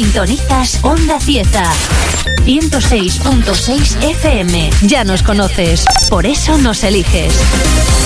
Sintonizas Onda Cieza 106.6 FM. Ya nos conoces, por eso nos eliges.